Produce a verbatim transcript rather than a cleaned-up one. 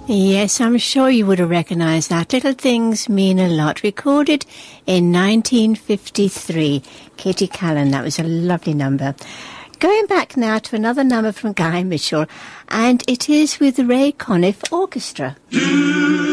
Yes, I'm sure you would have recognised that. Little Things Mean a Lot, recorded in nineteen fifty-three. Katie Callan, that was a lovely number. Going back now to another number from Guy Mitchell, and it is with the Ray Conniff Orchestra.